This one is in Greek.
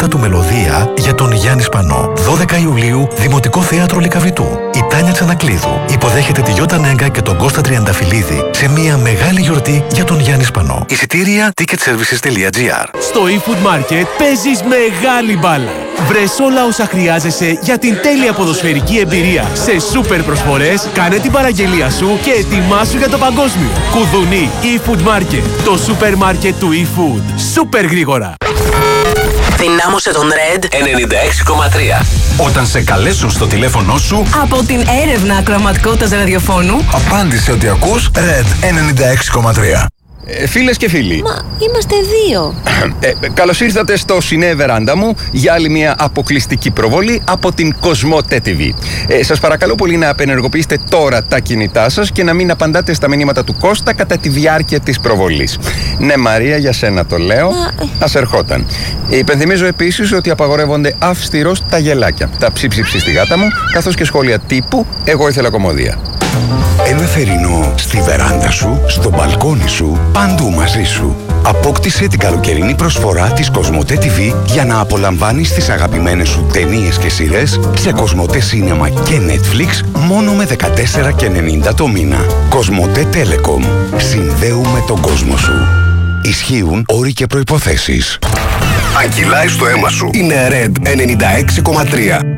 ταυτότητα του Μελωδία για τον Γιάννη Σπανό. 12 Ιουλίου, Δημοτικό Θέατρο Λυκαβητού. Η Τάνια Τσανακλείδου υποδέχεται τη Γιώτα Νέγκα και τον Κώστα Τριανταφυλλίδη σε μια μεγάλη γιορτή για τον Γιάννη Σπανό. Εισιτήρια ticketservices.gr. Στο eFood Market παίζεις μεγάλη μπάλα. Βρες όλα όσα χρειάζεσαι για την τέλεια ποδοσφαιρική εμπειρία. Σε σούπερ προσφορές, κάνε την παραγγελία σου και ετοιμάσου για το παγκόσμιο. Κουδουνί eFood Market. Το σούπερ μάρκετ του eFood. Σούπερ γρήγορα. Δυνάμωσε τον Red 96,3. Όταν σε καλέσουν στο τηλέφωνο σου από την έρευνα ακροαματικότητας ραδιοφώνου, απάντησε ότι ακούς Red 96,3. Φίλες και φίλοι, μα είμαστε δύο. Καλώς ήρθατε στο Σινέ Βεράντα μου για άλλη μια αποκλειστική προβολή από την Κοσμοτέ TV. Σας παρακαλώ πολύ να απενεργοποιήσετε τώρα τα κινητά σας και να μην απαντάτε στα μηνύματα του Κώστα κατά τη διάρκεια της προβολής. Ναι, Μαρία, για σένα το λέω. Ας ερχόταν. Υπενθυμίζω επίσης ότι απαγορεύονται αυστηρώς τα γελάκια, τα ψιψιψι στη γάτα μου, καθώς και σχόλια τύπου «Εγώ ήθελα κομμωδία». Ένα θερινό στη βεράντα σου, στο μπαλκόνι σου, παντού μαζί σου. Απόκτησε την καλοκαιρινή προσφορά της Κοσμοτέ TV για να απολαμβάνεις τις αγαπημένες σου ταινίες και σειρές σε Κοσμοτέ Cinema και Netflix μόνο με 14,90 το μήνα. Κοσμοτέ Telecom. Συνδέουμε τον κόσμο σου. Ισχύουν όροι και προϋποθέσεις. Αν κυλάει στο αίμα σου, είναι Red 96,3.